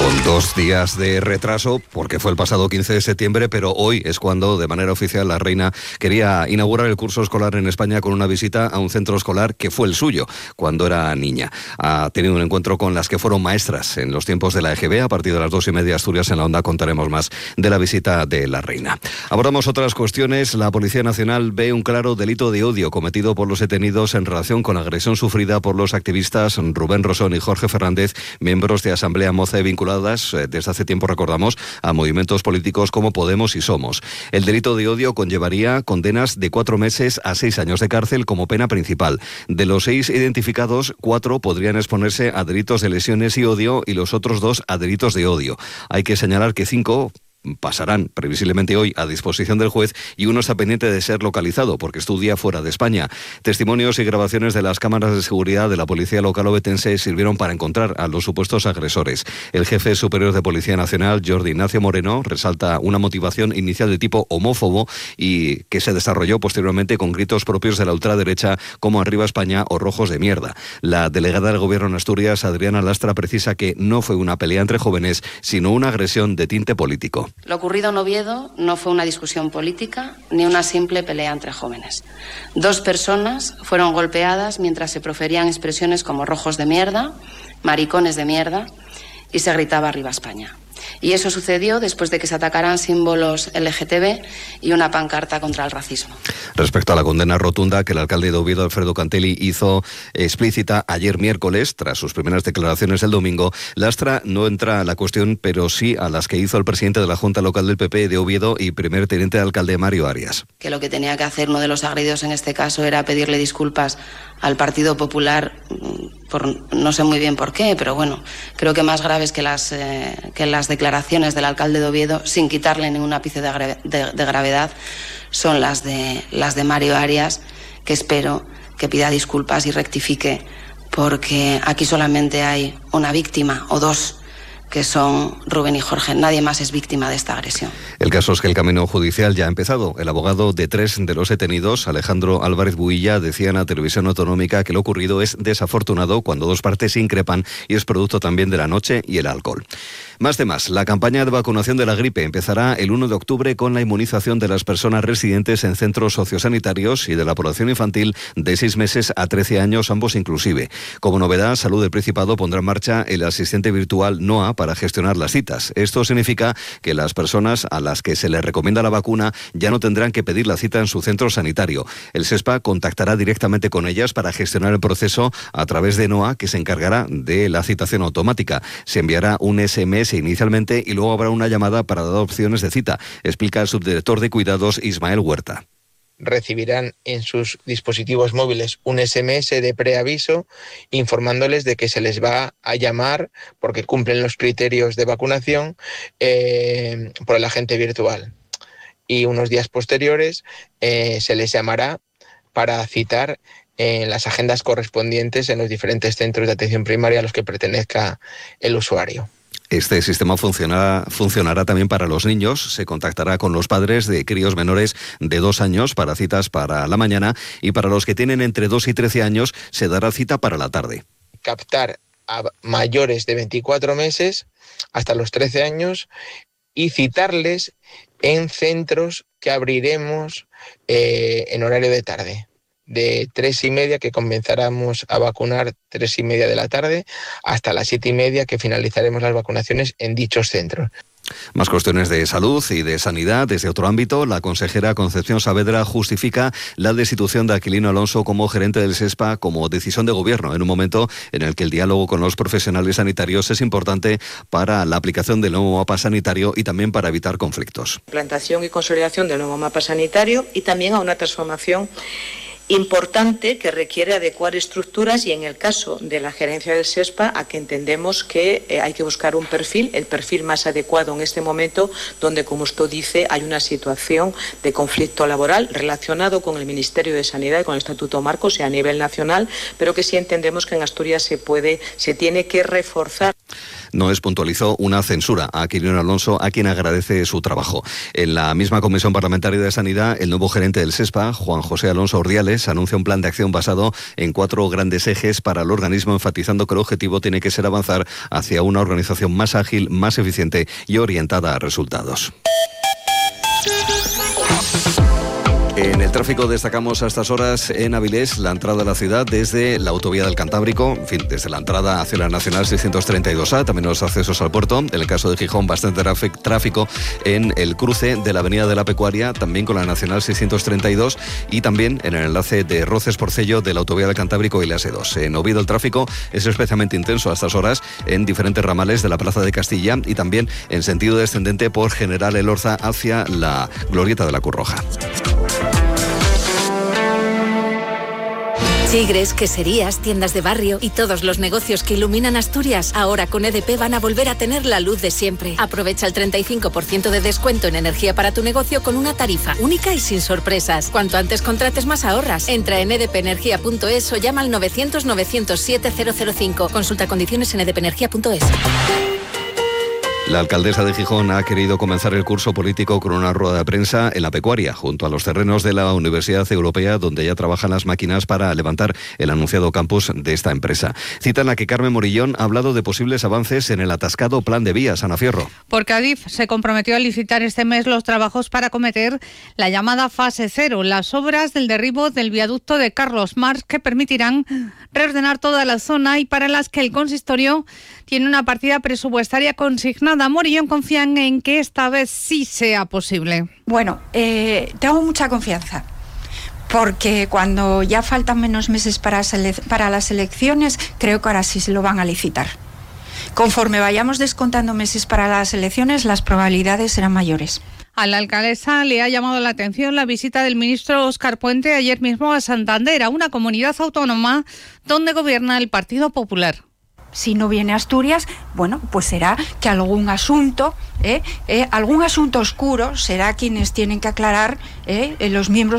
Con 2 días de retraso, porque fue el pasado 15 de septiembre, pero hoy es cuando, de manera oficial, la reina quería inaugurar el curso escolar en España con una visita a un centro escolar que fue el suyo cuando era niña. Ha tenido un encuentro con las que fueron maestras en los tiempos de la EGB. A partir de las 2:30 Asturias en la Onda contaremos más de la visita de la reina. Abordamos otras cuestiones. La Policía Nacional ve un claro delito de odio cometido por los detenidos en relación con la agresión sufrida por los activistas Rubén Rosón y Jorge Fernández, miembros de Asamblea Moce vinculadas desde hace tiempo, recordamos, a movimientos políticos como Podemos y Somos. El delito de odio conllevaría condenas de 4 meses a 6 años de cárcel como pena principal. De los 6 identificados, 4 podrían exponerse a delitos de lesiones y odio y los otros 2 a delitos de odio. Hay que señalar que 5 pasarán previsiblemente hoy a disposición del juez y uno está pendiente de ser localizado porque estudia fuera de España. Testimonios y grabaciones de las cámaras de seguridad de la Policía Local obetense sirvieron para encontrar a los supuestos agresores. El jefe superior de Policía Nacional, Jordi Ignacio Moreno, resalta una motivación inicial de tipo homófobo y que se desarrolló posteriormente con gritos propios de la ultraderecha como Arriba España o Rojos de mierda. La delegada del Gobierno en Asturias, Adriana Lastra, precisa que no fue una pelea entre jóvenes, sino una agresión de tinte político. Lo ocurrido en Oviedo no fue una discusión política ni una simple pelea entre jóvenes. 2 personas fueron golpeadas mientras se proferían expresiones como rojos de mierda, maricones de mierda y se gritaba Arriba España. Y eso sucedió después de que se atacaran símbolos LGTB y una pancarta contra el racismo. Respecto a la condena rotunda que el alcalde de Oviedo, Alfredo Cantelli, hizo explícita ayer miércoles, tras sus primeras declaraciones el domingo, Lastra no entra a la cuestión, pero sí a las que hizo el presidente de la Junta Local del PP de Oviedo y primer teniente de alcalde Mario Arias. Que lo que tenía que hacer uno de los agredidos en este caso era pedirle disculpas al Partido Popular por no sé muy bien por qué, pero bueno, creo que más graves que las declaraciones del alcalde de Oviedo, sin quitarle ningún ápice de gravedad, son las de Mario Arias, que espero que pida disculpas y rectifique, porque aquí solamente hay una víctima o 2, que son Rubén y Jorge. Nadie más es víctima de esta agresión. El caso es que el camino judicial ya ha empezado. El abogado de 3 de los detenidos, Alejandro Álvarez Builla, decía en la televisión autonómica que lo ocurrido es desafortunado cuando 2 partes se increpan y es producto también de la noche y el alcohol. Más temas. La campaña de vacunación de la gripe empezará el 1 de octubre con la inmunización de las personas residentes en centros sociosanitarios y de la población infantil de 6 meses a 13 años, ambos inclusive. Como novedad, Salud del Principado pondrá en marcha el asistente virtual NOA para gestionar las citas. Esto significa que las personas a las que se les recomienda la vacuna ya no tendrán que pedir la cita en su centro sanitario. El SESPA contactará directamente con ellas para gestionar el proceso a través de NOA, que se encargará de la citación automática. Se enviará un SMS inicialmente y luego habrá una llamada para dar opciones de cita, explica el subdirector de Cuidados, Ismael Huerta. Recibirán en sus dispositivos móviles un SMS de preaviso informándoles de que se les va a llamar porque cumplen los criterios de vacunación por el agente virtual. Y unos días posteriores se les llamará para citar en las agendas correspondientes en los diferentes centros de atención primaria a los que pertenezca el usuario. Este sistema funcionará también para los niños. Se contactará con los padres de críos menores de 2 años para citas para la mañana y para los que tienen entre 2 y 13 años se dará cita para la tarde. Captar a mayores de 24 meses hasta los 13 años y citarles en centros que abriremos en horario de tarde. De 3:30 que comenzáramos a vacunar 3:30 de la tarde hasta las 7:30 que finalizaremos las vacunaciones en dichos centros. Más cuestiones de salud y de sanidad. Desde otro ámbito, la consejera Concepción Saavedra justifica la destitución de Aquilino Alonso como gerente del SESPA como decisión de gobierno, en un momento en el que el diálogo con los profesionales sanitarios es importante para la aplicación del nuevo mapa sanitario y también para evitar conflictos. Implantación y consolidación del nuevo mapa sanitario y también a una transformación importante que requiere adecuar estructuras y en el caso de la gerencia del SESPA a que entendemos que hay que buscar un perfil, el perfil más adecuado en este momento donde, como usted dice, hay una situación de conflicto laboral relacionado con el Ministerio de Sanidad y con el Estatuto Marco, a nivel nacional, pero que sí entendemos que en Asturias se tiene que reforzar. Noes puntualizó una censura a Aquilino Alonso, a quien agradece su trabajo. En la misma Comisión Parlamentaria de Sanidad, el nuevo gerente del SESPA, Juan José Alonso Ordiales, se anuncia un plan de acción basado en 4 grandes ejes para el organismo, enfatizando que el objetivo tiene que ser avanzar hacia una organización más ágil, más eficiente y orientada a resultados. En el tráfico destacamos a estas horas en Avilés la entrada a la ciudad desde la autovía del Cantábrico, en fin, desde la entrada hacia la Nacional 632A, también los accesos al puerto. En el caso de Gijón, bastante tráfico en el cruce de la Avenida de la Pecuaria, también con la Nacional 632 y también en el enlace de Roces-Porcello de la autovía del Cantábrico y la S2. En Oviedo el tráfico es especialmente intenso a estas horas en diferentes ramales de la Plaza de Castilla y también en sentido descendente por General Elorza hacia la Glorieta de la Cruz Roja. Chigres, queserías, tiendas de barrio y todos los negocios que iluminan Asturias, ahora con EDP van a volver a tener la luz de siempre. Aprovecha el 35% de descuento en energía para tu negocio con una tarifa única y sin sorpresas. Cuanto antes contrates, más ahorras. Entra en edpenergia.es o llama al 900-907-005. Consulta condiciones en edpenergia.es. La alcaldesa de Gijón ha querido comenzar el curso político con una rueda de prensa en la Pecuaria, junto a los terrenos de la Universidad Europea, donde ya trabajan las máquinas para levantar el anunciado campus de esta empresa. Cita en la que Carmen Morillón ha hablado de posibles avances en el atascado plan de vías. Ana Fierro. Porque Adif se comprometió a licitar este mes los trabajos para acometer la llamada fase 0, las obras del derribo del viaducto de Carlos Marx, que permitirán reordenar toda la zona y para las que el consistorio tiene una partida presupuestaria consignada. Morillón confía en que esta vez sí sea posible. Bueno, tengo mucha confianza, porque cuando ya faltan menos meses para las elecciones, creo que ahora sí se lo van a licitar. Conforme vayamos descontando meses para las elecciones, las probabilidades serán mayores. A la alcaldesa le ha llamado la atención la visita del ministro Óscar Puente ayer mismo a Santander, a una comunidad autónoma donde gobierna el Partido Popular. Si no viene Asturias, bueno, pues será que algún asunto oscuro será quienes tienen que aclarar los miembros